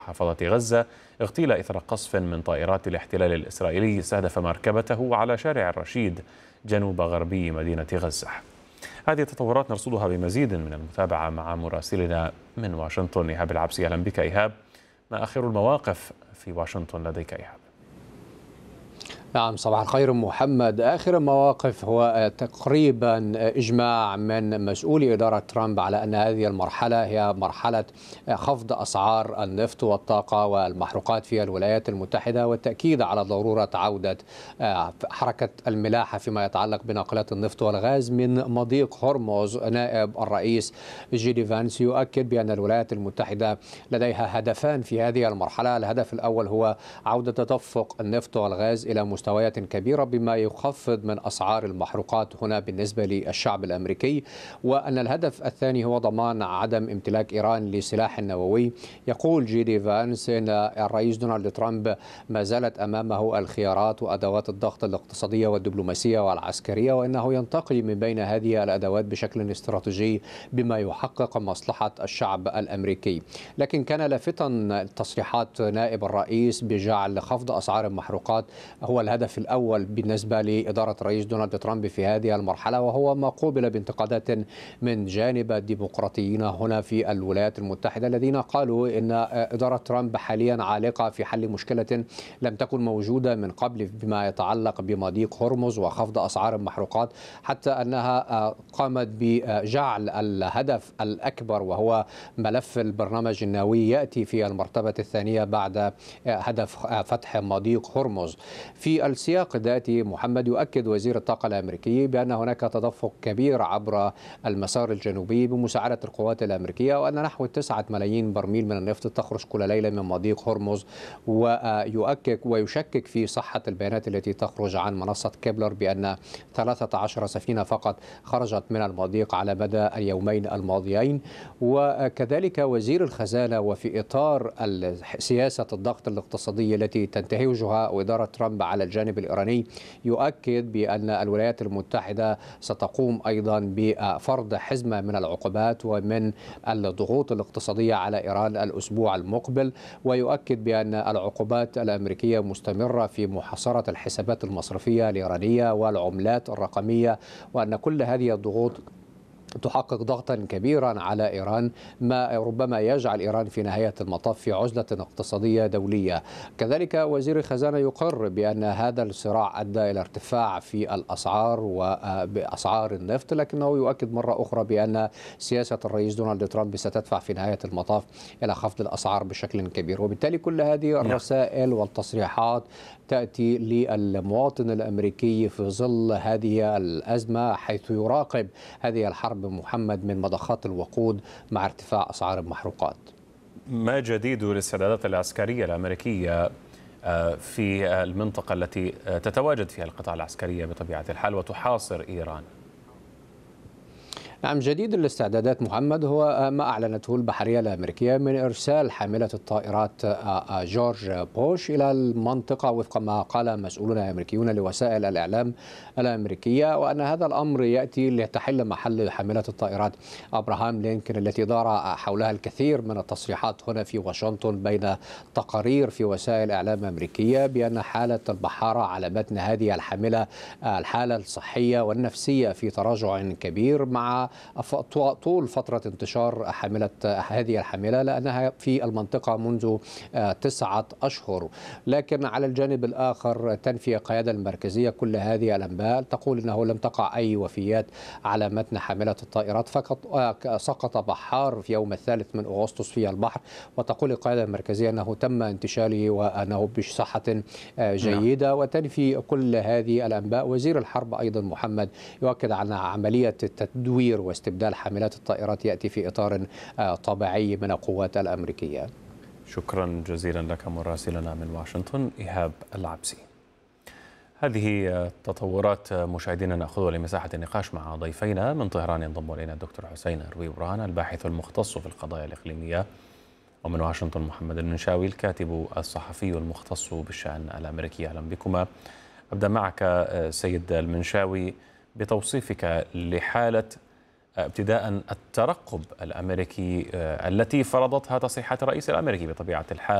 محافظة غزة اغتيل إثر قصف من طائرات الاحتلال الإسرائيلي استهدف مركبته على شارع الرشيد جنوب غربي مدينة غزة. هذه التطورات نرصدها بمزيد من المتابعة مع مراسلنا من واشنطن إيهاب العبسي. أهلا بك إيهاب، ما آخر المواقف في واشنطن لديك إيهاب؟ نعم، صباح الخير محمد. آخر المواقف هو تقريبا إجماع من مسؤولي إدارة ترامب على أن هذه المرحلة هي مرحلة خفض أسعار النفط والطاقة والمحروقات في الولايات المتحدة، والتأكيد على ضرورة عودة حركة الملاحة فيما يتعلق بناقلات النفط والغاز من مضيق هرمز. نائب الرئيس جي دي فانس يؤكد بأن الولايات المتحدة لديها هدفان في هذه المرحلة. الهدف الأول هو عودة تدفق النفط والغاز إلى مستويات كبيرة بما يخفض من أسعار المحروقات هنا بالنسبة للشعب الأمريكي، وأن الهدف الثاني هو ضمان عدم امتلاك إيران لسلاح نووي. يقول جي دي فانس أن الرئيس دونالد ترامب ما زالت أمامه الخيارات وأدوات الضغط الاقتصادية والدبلوماسية والعسكرية، وأنه ينتقي من بين هذه الأدوات بشكل استراتيجي بما يحقق مصلحة الشعب الأمريكي. لكن كان لافتا تصريحات نائب الرئيس بجعل خفض أسعار المحروقات هو الهدف الأول بالنسبة لإدارة الرئيس دونالد ترامب في هذه المرحلة، وهو ما قوبل بانتقادات من جانب الديمقراطيين هنا في الولايات المتحدة الذين قالوا إن إدارة ترامب حاليا عالقة في حل مشكلة لم تكن موجودة من قبل بما يتعلق بمضيق هرمز وخفض أسعار المحروقات، حتى أنها قامت بجعل الهدف الأكبر وهو ملف البرنامج النووي يأتي في المرتبة الثانية بعد هدف فتح مضيق هرمز. في السياق ذاته محمد، يؤكد وزير الطاقة الأمريكي بأن هناك تدفق كبير عبر المسار الجنوبي بمساعدة القوات الأمريكية، وأن نحو 9 ملايين برميل من النفط تخرج كل ليلة من مضيق هرمز، ويؤكد ويشكك في صحة البيانات التي تخرج عن منصة كيبلر بأن 13 سفينة فقط خرجت من المضيق على مدى اليومين الماضيين. وكذلك وزير الخزانة، وفي إطار سياسة الضغط الاقتصادي التي تنتهجها إدارة ترامب على الجانب الإيراني، يؤكد بأن الولايات المتحدة ستقوم أيضا بفرض حزمة من العقوبات ومن الضغوط الاقتصادية على إيران الأسبوع المقبل، ويؤكد بأن العقوبات الأمريكية مستمرة في محاصرة الحسابات المصرفية الإيرانية والعملات الرقمية، وأن كل هذه الضغوط تحقق ضغطا كبيرا على إيران، ما ربما يجعل إيران في نهاية المطاف في عزلة اقتصادية دولية. كذلك وزير الخزانة يقر بأن هذا الصراع أدى إلى ارتفاع في الأسعار وبأسعار النفط، لكنه يؤكد مرة أخرى بأن سياسة الرئيس دونالد ترامب ستدفع في نهاية المطاف إلى خفض الأسعار بشكل كبير. وبالتالي كل هذه الرسائل والتصريحات تأتي للمواطن الأمريكي في ظل هذه الأزمة، حيث يراقب هذه الحرب محمد من مضخات الوقود مع ارتفاع أسعار المحروقات. ما جديد الاستعدادات العسكرية الأمريكية في المنطقة التي تتواجد فيها القطاع العسكرية بطبيعة الحال وتحاصر إيران؟ نعم، جديد الاستعدادات محمد هو ما أعلنته البحرية الأمريكية من إرسال حاملة الطائرات جورج بوش إلى المنطقة وفق ما قال مسؤولون أمريكيون لوسائل الإعلام الأمريكية، وأن هذا الأمر يأتي لتحل محل حاملة الطائرات أبراهام لينكولن التي دار حولها الكثير من التصريحات هنا في واشنطن بين تقارير في وسائل إعلام أمريكية بأن حالة البحارة على متن هذه الحاملة الحالة الصحية والنفسية في تراجع كبير مع طول فترة انتشار هذه الحاملة، لأنها في المنطقة منذ 9 أشهر. لكن على الجانب الآخر تنفي القيادة المركزية كل هذه الأنباء، تقول أنه لم تقع أي وفيات على متن حاملة الطائرات، فقط سقط بحار في يوم 3 من أغسطس في البحر، وتقول القيادة المركزية أنه تم انتشاله وأنه بصحة جيدة، وتنفي كل هذه الأنباء. وزير الحرب أيضا محمد يؤكد على عملية التدوير واستبدال حاملات الطائرات يأتي في إطار طبيعي من القوات الأمريكية. شكرا جزيلا لك مراسلنا من واشنطن إيهاب العبسي. هذه تطورات مشاهدينا نأخذها لمساحة النقاش مع ضيفينا من طهران. ينضم إلينا الدكتور حسين روي برهان الباحث المختص في القضايا الإقليمية، ومن واشنطن محمد المنشاوي الكاتب الصحفي المختص بالشأن الأمريكي. أهلا بكما. أبدأ معك سيد المنشاوي بتوصيفك لحالة ابتداء الترقب الأمريكي التي فرضتها تصريحات الرئيس الأمريكي بطبيعة الحال